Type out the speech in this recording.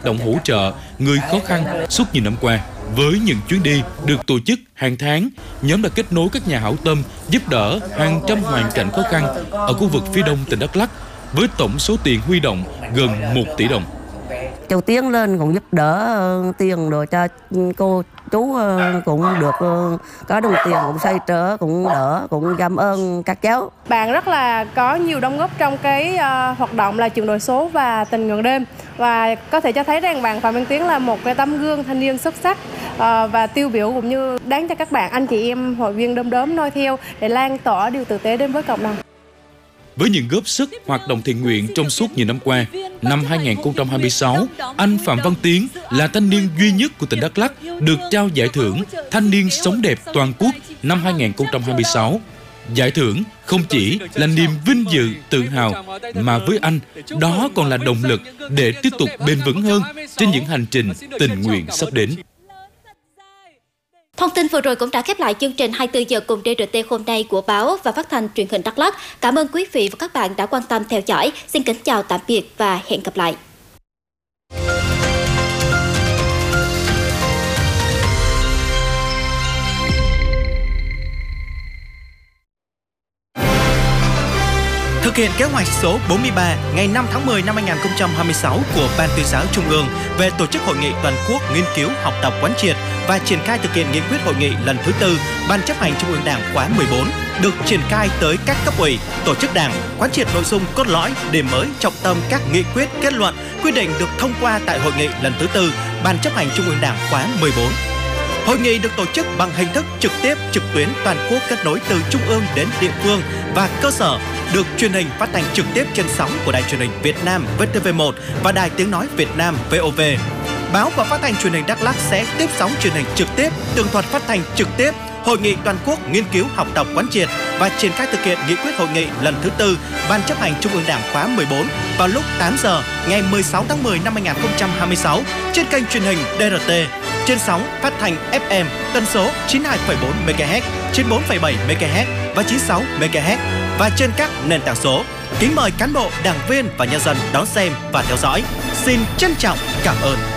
hoạt động hỗ trợ người khó khăn suốt nhiều năm qua. Với những chuyến đi được tổ chức hàng tháng, nhóm đã kết nối các nhà hảo tâm giúp đỡ hàng trăm hoàn cảnh khó khăn ở khu vực phía đông tỉnh Đắk Lắk với tổng số tiền huy động gần 1 tỷ đồng. Châu Tiến lên cũng giúp đỡ tiền rồi cho cô chú cũng được có đồng tiền cũng xoay trở cũng đỡ, cũng cảm ơn các cháu. Bạn rất là có nhiều đóng góp trong cái hoạt động là chuyển đổi số và tình nguyện đêm, và có thể cho thấy rằng bạn Phạm Văn Tiến là một cái tấm gương thanh niên xuất sắc và tiêu biểu, cũng như đáng cho các bạn anh chị em hội viên Đom Đóm noi theo để lan tỏa điều tử tế đến với cộng đồng. Với những góp sức hoạt động thiện nguyện trong suốt nhiều năm qua, năm 2026, anh Phạm Văn Tiến là thanh niên duy nhất của tỉnh Đắk Lắk được trao giải thưởng Thanh niên sống đẹp toàn quốc năm 2026. Giải thưởng không chỉ là niềm vinh dự, tự hào, mà với anh, đó còn là động lực để tiếp tục bền vững hơn trên những hành trình tình nguyện sắp đến. Thông tin vừa rồi cũng đã khép lại chương trình 24 giờ cùng DRT hôm nay của báo và phát thanh truyền hình Đắk Lắk. Cảm ơn quý vị và các bạn đã quan tâm theo dõi. Xin kính chào tạm biệt và hẹn gặp lại. Thực hiện kế hoạch số 43 ngày 5 tháng 10 năm 2026 của Ban Tuyên giáo Trung ương về tổ chức hội nghị toàn quốc nghiên cứu, học tập, quán triệt và triển khai thực hiện nghị quyết hội nghị lần thứ 4 Ban chấp hành Trung ương Đảng khóa 14 được triển khai tới các cấp ủy, tổ chức đảng, quán triệt nội dung cốt lõi, điểm mới, trọng tâm các nghị quyết, kết luận, quyết định được thông qua tại hội nghị lần thứ 4 Ban chấp hành Trung ương Đảng khóa 14. Hội nghị được tổ chức bằng hình thức trực tiếp, trực tuyến toàn quốc, kết nối từ trung ương đến địa phương và cơ sở, được truyền hình phát thanh trực tiếp trên sóng của Đài Truyền hình Việt Nam VTV1 và Đài Tiếng nói Việt Nam VOV. Báo và phát thanh truyền hình Đắk Lắk sẽ tiếp sóng truyền hình trực tiếp, tường thuật phát thanh trực tiếp Hội nghị toàn quốc nghiên cứu, học tập, quán triệt và triển khai thực hiện nghị quyết hội nghị lần thứ 4 Ban chấp hành Trung ương Đảng khóa 14 vào lúc 8 giờ ngày 16 tháng 10 năm 2026 trên kênh truyền hình DRT, trên sóng phát thanh FM tần số 92,4 MHz, 94,7 MHz và 96 MHz và trên các nền tảng số. Kính mời cán bộ, đảng viên và nhân dân đón xem và theo dõi. Xin trân trọng cảm ơn.